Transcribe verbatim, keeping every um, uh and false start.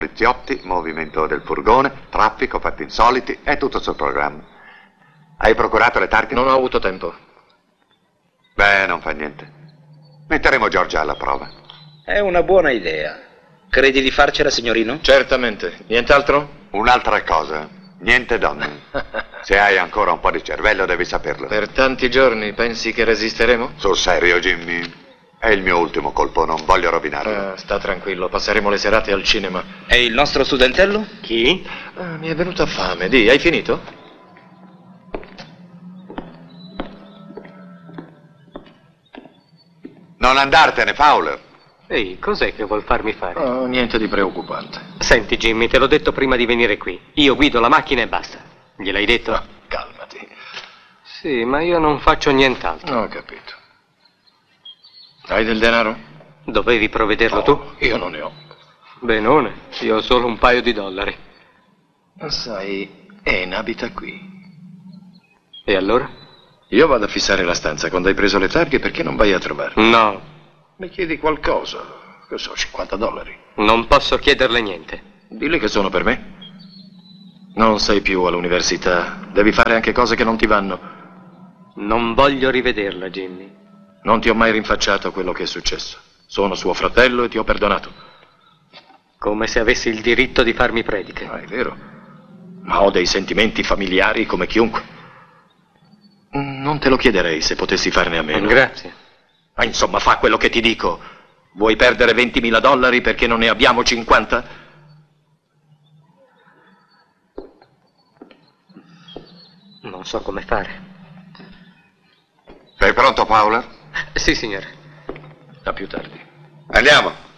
poliziotti, movimento del furgone, traffico, fatti insoliti, è tutto sul programma. Hai procurato le targhe? Non ho avuto tempo. Beh, non fa niente. Metteremo Giorgia alla prova. È una buona idea. Credi di farcela, signorino? Certamente. Nient'altro? Un'altra cosa. Niente donne. Se hai ancora un po' di cervello devi saperlo. Per tanti giorni pensi che resisteremo? Sul serio, Jimmy. È il mio ultimo colpo, non voglio rovinarlo. Ah, sta tranquillo, passeremo le serate al cinema. E il nostro studentello? Chi? Ah, mi è venuta fame. Di, hai finito? Non andartene, Fowler. Ehi, cos'è che vuol farmi fare? Oh, niente di preoccupante. Senti, Jimmy, te l'ho detto prima di venire qui. Io guido la macchina e basta. Gliel'hai detto? Ah, calmati. Sì, ma io non faccio nient'altro. Ho capito. Hai del denaro? Dovevi provvederlo Oh, tu? io non ne ho. Benone, io ho solo un paio di dollari. Sai, Anne abita qui. E allora? Io vado a fissare la stanza. Quando hai preso le targhe, perché non vai a trovarla? No, Mi chiedi qualcosa? Che so, cinquanta dollari. non posso chiederle niente. Dille che sono per me. Non sei più all'università. Devi fare anche cose che non ti vanno. Non voglio rivederla, Jimmy. Non ti ho mai rinfacciato quello che è successo. Sono suo fratello e ti ho perdonato. Come se avessi il diritto di farmi prediche. Ah, è vero. Ma ho dei sentimenti familiari come chiunque. Non te lo chiederei se potessi farne a meno. Grazie. Ma insomma, fa quello che ti dico. Vuoi perdere ventimila dollari perché non ne abbiamo cinquanta? Non so come fare. Sei pronto, Fowler? Sì, signore. A più tardi. Andiamo.